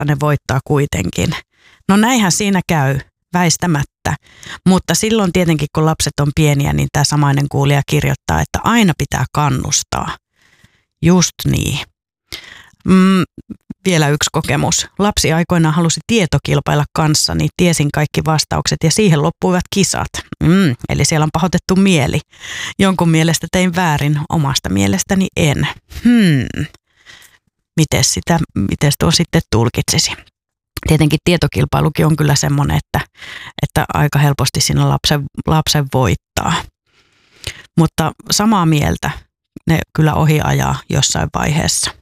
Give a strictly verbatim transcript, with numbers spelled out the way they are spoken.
ne voittaa kuitenkin. No näinhän siinä käy, väistämättä. Mutta silloin tietenkin, kun lapset on pieniä, niin tämä samainen kuulija kirjoittaa, että aina pitää kannustaa. Just niin. Mm, vielä yksi kokemus. Lapsi aikoinaan halusi tietokilpailla kanssani, tiesin kaikki vastaukset ja siihen loppuivat kisat. Mm, eli siellä on pahoitettu mieli. Jonkun mielestä tein väärin, omasta mielestäni en. Hmm. Mites sitä, mites tuo sitten tulkitsisi? Tietenkin tietokilpailukin on kyllä semmoinen, että, että aika helposti siinä lapsen, lapsen voittaa. Mutta samaa mieltä ne kyllä ohi ajaa jossain vaiheessa.